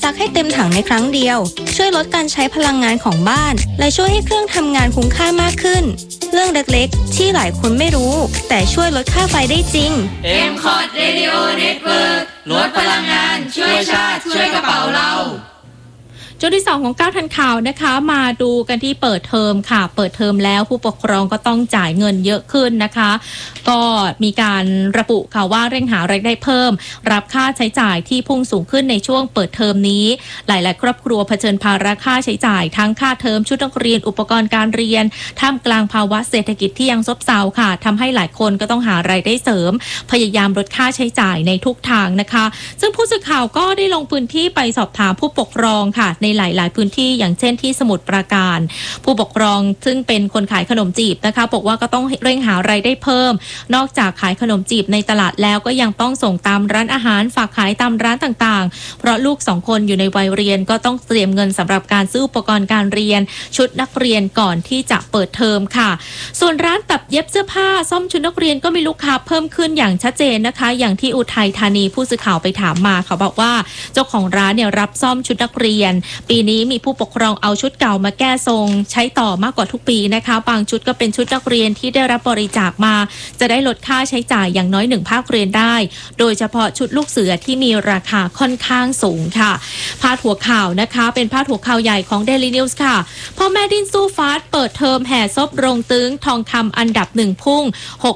ซักให้เต็มถังในครั้งเดียวช่วยลดการใช้พลังงานของบ้านและช่วยให้เครื่องทำงานคุ้มค่ามากขึ้นเรื่องเล็กๆที่หลายคนไม่รู้แต่ช่วยลดค่าไฟได้จริง MCOT Radio Network ลดพลังงานช่วยชาติช่วยกระเป๋าเราช่วงที่2ของ9ทันข่าวนะคะมาดูกันที่เปิดเทอมค่ะเปิดเทอมแล้วผู้ปกครองก็ต้องจ่ายเงินเยอะขึ้นนะคะก็มีการระบุค่ะว่าเร่งหารายได้เพิ่มรับค่าใช้จ่ายที่พุ่งสูงขึ้นในช่วงเปิดเทอมนี้หลายๆครอบครัวเผชิญภาระค่าใช้จ่ายทั้งค่าเทอมชุดนักเรียนอุปกรณ์การเรียนท่ามกลางภาวะเศรษฐกิจที่ยังซบเซาค่ะทำให้หลายคนก็ต้องหารายได้เสริมพยายามลดค่าใช้จ่ายในทุกทางนะคะซึ่งผู้สื่อข่าวก็ได้ลงพื้นที่ไปสอบถามผู้ปกครองค่ะในหลายๆพื้นที่อย่างเช่นที่สมุทรปราการผู้ปกครองซึ่งเป็นคนขายขนมจีบนะคะบอกว่าก็ต้องเร่งหารายได้เพิ่มนอกจากขายขนมจีบในตลาดแล้วก็ยังต้องส่งตามร้านอาหารฝากขายตามร้านต่างๆเพราะลูก2คนอยู่ในวัยเรียนก็ต้องเตรียมเงินสำหรับการซื้ออุปกรณ์การเรียนชุดนักเรียนก่อนที่จะเปิดเทอมค่ะส่วนร้านตัดเย็บเสื้อผ้าซ่อมชุดนักเรียนก็มีลูกค้าเพิ่มขึ้นอย่างชัดเจนนะคะอย่างที่อุทัยธานีผู้สื่อข่าวไปถามมาเขาบอกว่าเจ้าของร้านเนี่ยรับซ่อมชุดนักเรียนปีนี้มีผู้ปกครองเอาชุดเก่ามาแก้ทรงใช้ต่อมากกว่าทุกปีนะคะบางชุดก็เป็นชุดนักเรียนที่ได้รับบริจาคมาจะได้ลดค่าใช้จ่ายอย่างน้อย1ภาคเรียนได้โดยเฉพาะชุดลูกเสือที่มีราคาค่อนข้างสูงค่ะพาดหัวข่าวนะคะเป็นพาดหัวข่าวใหญ่ของ Daily News ค่ะพ่อแม่ดิ้นสู้ฟาสเปิดเทอมแห่ซบโรงตึงทองคำอันดับ1พุ่ง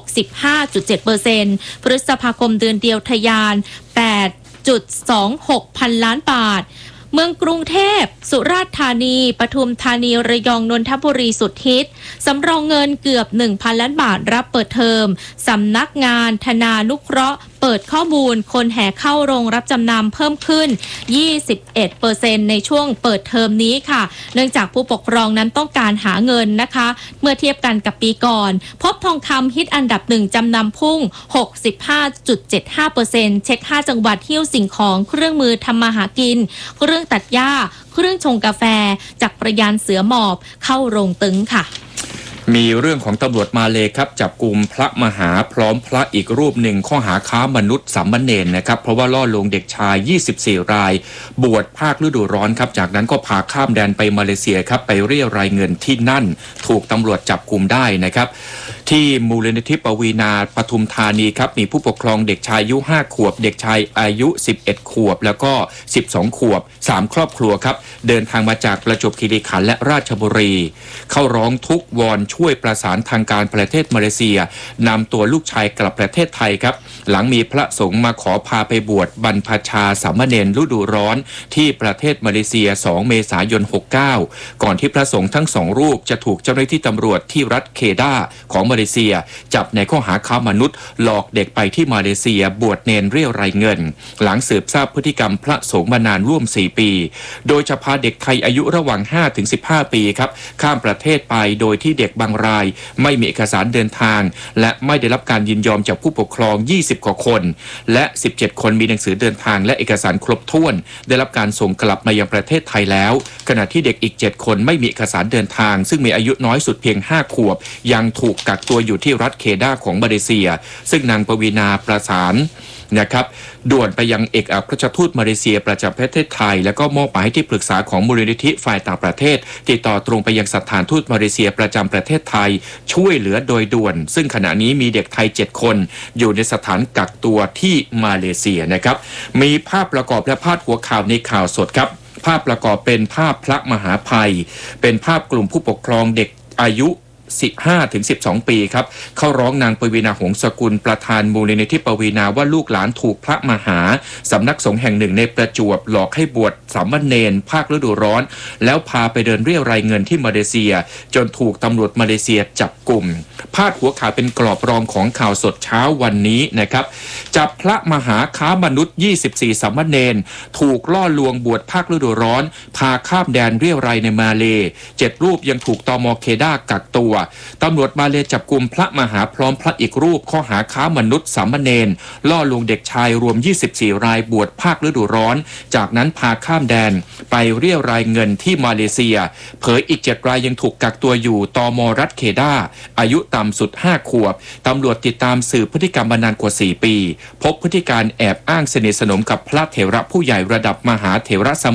65.7% พฤษภาคมเดือนเดียวทะยาน 8.26 พันล้านบาทเมืองกรุงเทพสุราษฎร์ธานีปทุมธานีระยองนนทบุรีสุดฮิตสำรองเงินเกือบ 1,000 ล้านบาทรับเปิดเทอมสำนักงานธนานุเคราะห์เปิดข้อมูลคนแห่เข้าโรงรับจำนำเพิ่มขึ้น 21% ในช่วงเปิดเทอมนี้ค่ะเนื่องจากผู้ปกครองนั้นต้องการหาเงินนะคะเมื่อเทียบกันกับปีก่อนพบทองคำฮิตอันดับ1จำนำพุ่ง 65.75% เช็ค5จังหวัดหิ้วสิ่งของเครื่องมือทำมาหากินเครื่องตัดหญ้าเครื่องชงกาแฟจักรยานเสือหมอบเข้าโรงตึงค่ะมีเรื่องของตำรวจมาเลครับจับกุมพระมหาพร้อมพระอีกรูปหนึ่งข้อหาค้ามนุษย์สามเณรนะครับเพราะว่าล่อลวงเด็กชาย24รายบวชภาคฤดูร้อนครับจากนั้นก็พาข้ามแดนไปมาเลเซียครับไปเรียรายเงินที่นั่นถูกตำรวจจับกุมได้นะครับที่มูลนิธิปวีณาปทุมธานีครับมีผู้ปกครองเด็กชายอายุ5ขวบเด็กชายอายุ11ขวบแล้วก็12ขวบ3ครอบครัวครับเดินทางมาจากประจวบคีรีขันธ์และราชบุรีเข้าร้องทุกข์วอนช่วยประสานทางการประเทศมาเลเซียนำตัวลูกชายกลับประเทศไทยครับหลังมีพระสงฆ์มาขอพาไปบวชบรรพชาสามเณรฤดูร้อนที่ประเทศมาเลเซีย2เมษายน69ก่อนที่พระสงฆ์ทั้ง2รูปจะถูกเจ้าหน้าที่ตำรวจที่รัฐเคดาของมาเลเซียจับในข้อหาค้ามนุษย์หลอกเด็กไปที่มาเลเซียบวชเนรเรียรายเงินหลังสืบทราบพฤติกรรมพระสงฆ์มานานร่วม4ปีโดยจะพาเด็กไทยอายุระหว่าง 5-15 ปีครับข้ามประเทศไปโดยที่เด็กบางรายไม่มีเอกสารเดินทางและไม่ได้รับการยินยอมจากผู้ปกครอง20กว่าคนและ17คนมีหนังสือเดินทางและเอกสารครบถ้วนได้รับการส่งกลับมายังประเทศไทยแล้วขณะที่เด็กอีก7คนไม่มีเอกสารเดินทางซึ่งมีอายุน้อยสุดเพียง5ขวบยังถูกกักตัวอยู่ที่รัฐเคดาของมาเลเซียซึ่งนางปวีณาประสานนะครับด่วนไปยังเอกอัครราชทูตมาเลเซียประจำประเทศไทยแล้วก็มอบหมายให้ที่ปรึกษาของมูลนิธิฝ่ายต่างประเทศติดต่อตรงไปยังสถานทูตมาเลเซียประจำประเทศไทยช่วยเหลือโดยด่วนซึ่งขณะนี้มีเด็กไทย7คนอยู่ในสถานกักตัวที่มาเลเซียนะครับมีภาพประกอบและพาดหัวข่าวในข่าวสดครับภาพประกอบเป็นภาพพระมหาภัยเป็นภาพกลุ่มผู้ปกครองเด็กอายุ15-12 ปีครับเข้าร้องนางปวีณาหงสกุลประธานมูลนิธิปวีณาว่าลูกหลานถูกพระมหาสำนักสงฆ์แห่งหนึ่งในประจวบหลอกให้บวชสามเณรภาคฤดูร้อนแล้วพาไปเดินเรี่ยวรายเงินที่มาเลเซียจนถูกตำรวจมาเลเซียจับกุมพาดหัวข่าวเป็นกรอบรองของข่าวสดเช้าวันนี้นะครับจับพระมหาค้ามนุษย์24สามเณรถูกล่อลวงบวชภาคฤดูร้อนพาข้ามแดนเรี่ยวรายในมาเล7รูปยังถูกตม.เคดากักตัวตำรวจมาเลจับกุมพระมหาพร้อมพระอีกรูปข้อหาค้ามนุษย์สามเณรล่อลวงเด็กชายรวม24รายบวชภาคฤดูร้อนจากนั้นพาข้ามแดนไปเรียรายเงินที่มาเลเซียเผยอีก7รายยังถูกกักตัวอยู่ตม.รัฐเคดาอายุต่ำสุด5ขวบตำรวจติดตามสืบพฤติกรรมมานานกว่า4ปีพบพฤติการแอบอ้างสนิทสนมกับพระเถระผู้ใหญ่ระดับมหาเถรส